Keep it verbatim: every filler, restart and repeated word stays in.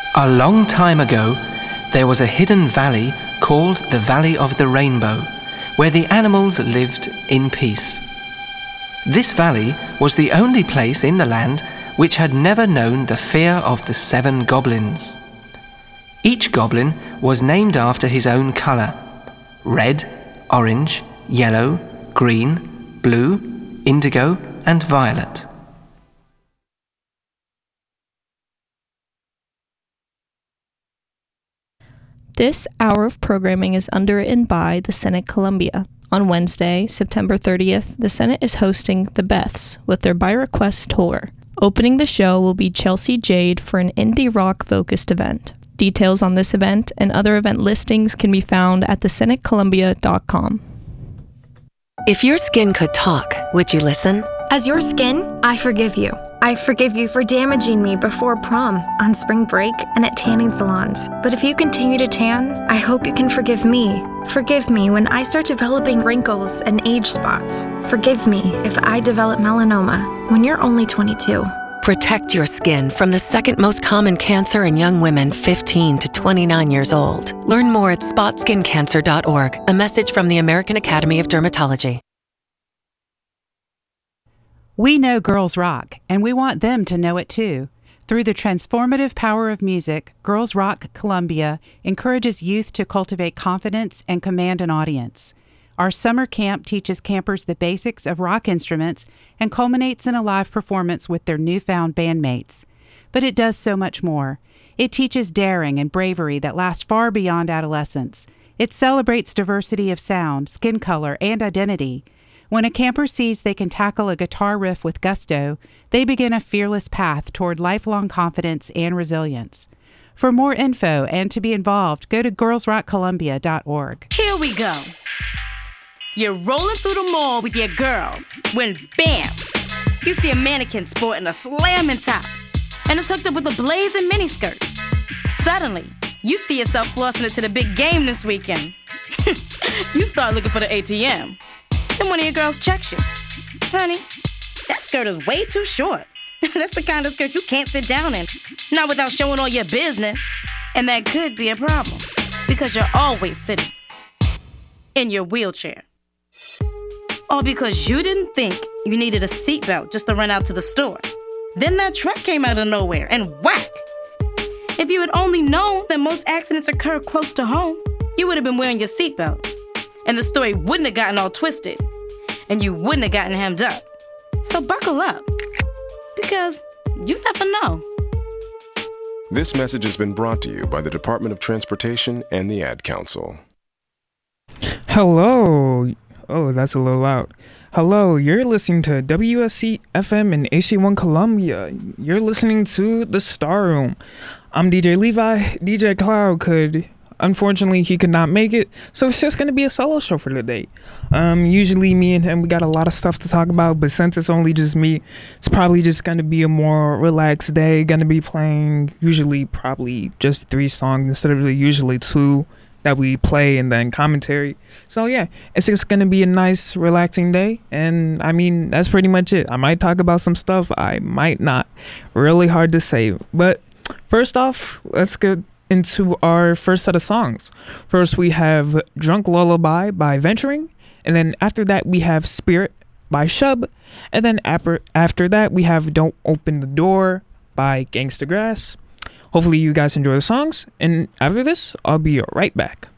A long time ago, there was a hidden valley called the Valley of the Rainbow, where the animals lived in peace. This valley was the only place in the land which had never known the fear of the seven goblins. Each goblin was named after his own colour: red, orange, yellow, green, blue, indigo, and violet. This hour of programming is underwritten by the Senate Columbia. On Wednesday, September thirtieth, the Senate is hosting The Beths with their By Request tour. Opening the show will be Chelsea Jade for an indie rock-focused event. Details on this event and other event listings can be found at the senate columbia dot com. If your skin could talk, would you listen? As your skin, I forgive you. I forgive you for damaging me before prom, on spring break, and at tanning salons. But if you continue to tan, I hope you can forgive me. Forgive me when I start developing wrinkles and age spots. Forgive me if I develop melanoma when you're only twenty-two. Protect your skin from the second most common cancer in young women fifteen to twenty-nine years old. Learn more at spot skin cancer dot org. A message from the American Academy of Dermatology. We know girls rock, and we want them to know it too. Through the transformative power of music, Girls Rock Columbia encourages youth to cultivate confidence and command an audience. Our summer camp teaches campers the basics of rock instruments and culminates in a live performance with their newfound bandmates. But it does so much more. It teaches daring and bravery that last far beyond adolescence. It celebrates diversity of sound, skin color, and identity. When a camper sees they can tackle a guitar riff with gusto, they begin a fearless path toward lifelong confidence and resilience. For more info and to be involved, go to girls rock columbia dot org. Here we go. You're rolling through the mall with your girls when, bam, you see a mannequin sporting a slamming top and it's hooked up with a blazing miniskirt. Suddenly, you see yourself flossing it to the big game this weekend. You start looking for the A T M. Then one of your girls checks you. Honey, that skirt is way too short. That's the kind of skirt you can't sit down in, not without showing all your business. And that could be a problem, because you're always sitting in your wheelchair. All because you didn't think you needed a seatbelt just to run out to the store. Then that truck came out of nowhere and whack! If you had only known that most accidents occur close to home, you would have been wearing your seatbelt. And the story wouldn't have gotten all twisted. And you wouldn't have gotten hemmed up. So buckle up. Because you never know. This message has been brought to you by the Department of Transportation and the Ad Council. Hello. Oh, that's a little loud. Hello, you're listening to W S C F M and A C one Columbia. You're listening to The Star Room. I'm D J Levi. D J Cloud could... Unfortunately, he could not make it, so it's just going to be a solo show for today. Um, usually, me and him, we got a lot of stuff to talk about, but since it's only just me, it's probably just going to be a more relaxed day. Going to be playing usually probably just three songs instead of the usually two that we play and then commentary. So yeah, it's just going to be a nice, relaxing day, and I mean, that's pretty much it. I might talk about some stuff, I might not. Really hard to say, but first off, let's get into our first set of songs. First, we have Drunk Lullaby by Venturing, and then after that, we have Spirit by Shub, and then after, after that, we have Don't Open the Door by Gangsta Grass. Hopefully, you guys enjoy the songs, and after this, I'll be right back.